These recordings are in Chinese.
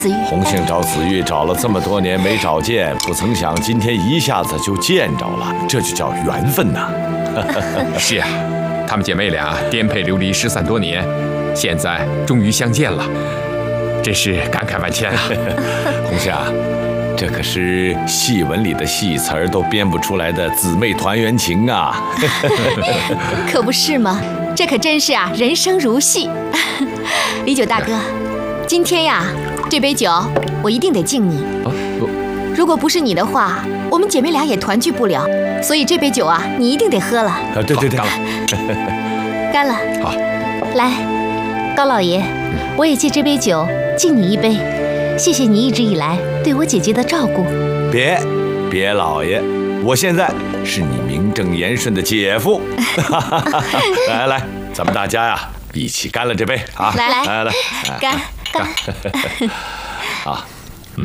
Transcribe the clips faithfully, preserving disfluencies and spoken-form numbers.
子玉。 红杏找紫玉找了这么多年没找见，不曾想今天一下子就见着了，这就叫缘分呐。 是啊，她们姐妹俩颠沛流离失散多年，现在终于相见了，真是感慨万千啊！ 红杏，这可是戏文里的戏词儿都编不出来的姊妹团圆情啊！ 可不是吗？这可真是啊，人生如戏。李九大哥，今天呀，这杯酒我一定得敬你。 啊， 如果不是你的话，我们姐妹俩也团聚不了。所以这杯酒啊，你一定得喝了。 啊，对对对， 干了， 干了。 好， 来，高老爷，我也借这杯酒敬你一杯，谢谢你一直以来对我姐姐的照顾。 别，别老爷，我现在是你名正言顺的姐夫。来来来，咱们大家呀，一起干了这杯啊！ 来来来来， 干干。 啊，嗯，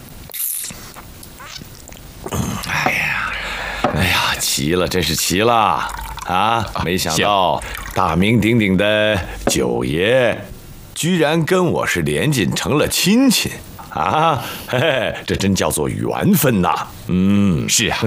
哎呀，哎呀，齐了，真是齐了啊！没想到大名鼎鼎的九爷，居然跟我是连襟成了亲戚啊！嘿嘿，这真叫做缘分呐！嗯， 是啊。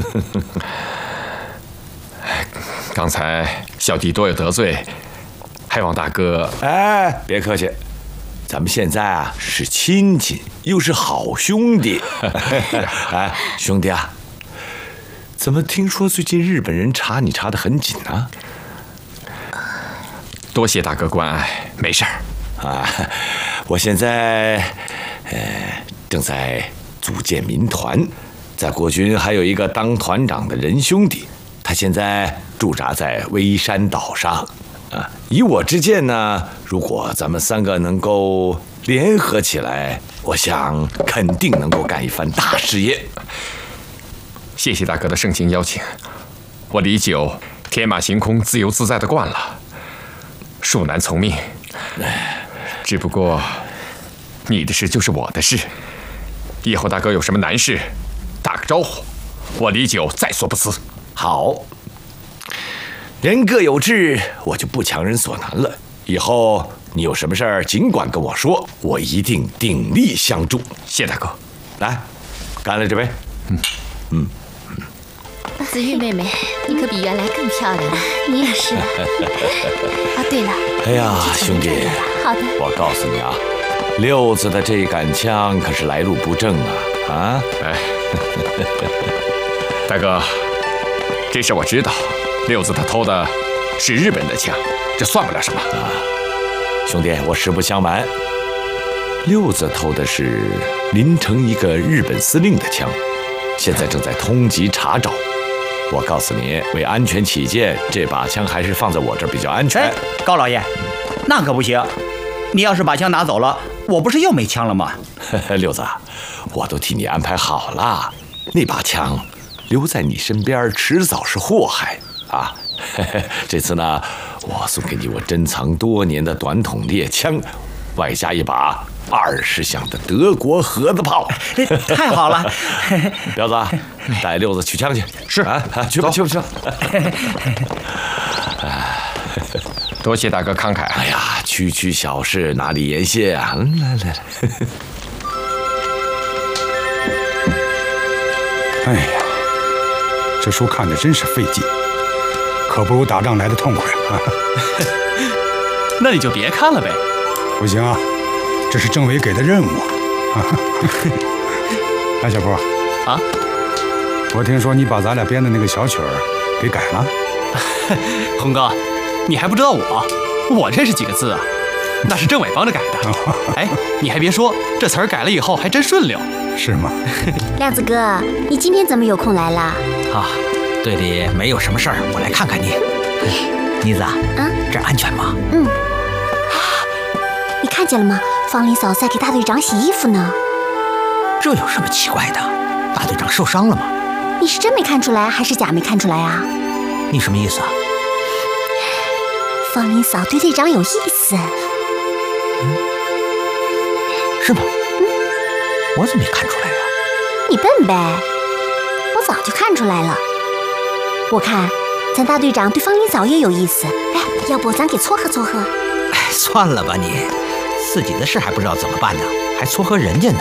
刚才小弟多有得罪，还望大哥…… 哎，别客气。咱们现在啊是亲戚，又是好兄弟。哎，兄弟啊，怎么听说最近日本人查你查得很紧啊？ 多谢大哥关爱，没事儿。 啊，我现在呃正在组建民团，在国军还有一个当团长的仁兄弟，他现在驻扎在微山岛上。啊，以我之见呢，如果咱们三个能够联合起来，我想肯定能够干一番大事业。 谢谢大哥的盛情邀请，我李九天马行空、自由自在的惯了，恕难从命。只不过，你的事就是我的事，以后大哥有什么难事，打个招呼，我李九在所不辞。 好。人各有志，我就不强人所难了。以后你有什么事儿，尽管跟我说，我一定鼎力相助。 谢大哥， 来，干了这杯。嗯嗯嗯。子玉妹妹，你可比原来更漂亮了。你也是。啊，对了。 哎呀，兄弟， 好的。 我告诉你啊，六子的这杆枪可是来路不正啊！啊， 哎，大哥，这事我知道。六子他偷的是日本的枪，这算不了什么啊！ 兄弟，我实不相瞒，六子偷的是临城一个日本司令的枪，现在正在通缉查找。我告诉你，为安全起见，这把枪还是放在我这儿比较安全。 哎，高老爷，那可不行！你要是把枪拿走了，我不是又没枪了吗？ 六子，我都替你安排好了，那把枪留在你身边，迟早是祸害。啊，这次呢，我送给你我珍藏多年的短筒猎枪，外加一把二十响的德国盒子炮。 太好了， 彪子，带六子取枪去。 是啊，去吧，去吧，去吧。 多谢大哥慷慨。 哎呀，区区小事，哪里言谢啊？来来来。 哎呀，这书看着真是费劲。可不如打仗来的痛快啊！ 那你就别看了呗。 不行啊，这是政委给的任务啊！哎，小波啊， 我听说你把咱俩编的那个小曲儿给改了。 红哥，你还不知道我？我认识几个字啊？那是政委帮着改的。哎，你还别说，这词儿改了以后还真顺溜。 是吗？ 亮子哥，你今天怎么有空来啦？ 啊。队里没有什么事儿，我来看看你。妮子啊，啊这儿安全吗？ 嗯。你看见了吗？方林嫂在给大队长洗衣服呢。 这有什么奇怪的？大队长受伤了吗？ 你是真没看出来，还是假没看出来啊？ 你什么意思啊？ 方林嫂对队长有意思。 嗯，是吗？嗯，我怎么没看出来呀？ 你笨呗，我早就看出来了。我看咱大队长对方林嫂也有意思，哎，要不咱给撮合撮合？ 哎，算了吧你，自己的事还不知道怎么办呢，还撮合人家呢。